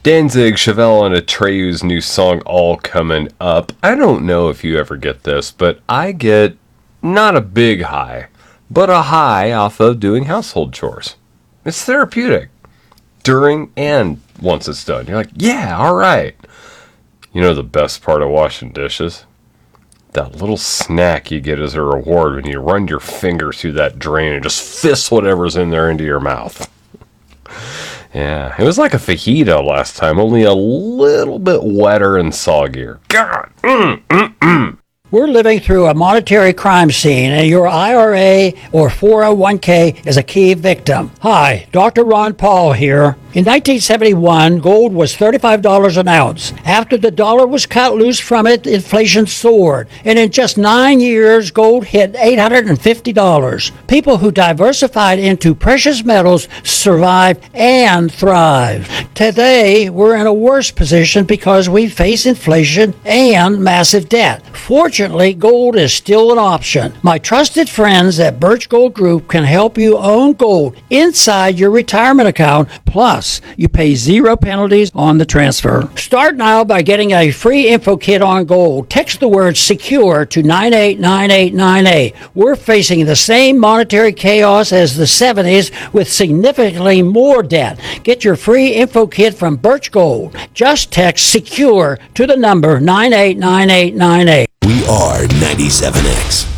Danzig, Chevelle, and Atreyu's new song All coming up. I don't know if you ever get this, but I get not a big high, but a high off of doing household chores. It's therapeutic. During and once it's done. You're like, yeah, all right. You know the best part of washing dishes? That little snack you get as a reward when you run your fingers through that drain and just fist whatever's in there into your mouth. Yeah, it was like a fajita last time, only a little bit wetter and soggier. God, We're living through a monetary crime scene, and your IRA or 401k is a key victim. Hi, Dr. Ron Paul here. In 1971, gold was $35 an ounce. After the dollar was cut loose from it, inflation soared. And in just 9 years, gold hit $850. People who diversified into precious metals survived and thrived. Today, we're in a worse position because we face inflation and massive debt. Fortunately, gold is still an option. My trusted friends at Birch Gold Group can help you own gold inside your retirement account. Plus, you pay 0 penalties on the transfer. Start now by getting a free info kit on gold. Text the word SECURE to 989898. We're facing the same monetary chaos as the 70s with significantly more debt. Get your free info kit from Birch Gold. Just text SECURE to the number 989898. We are 97X.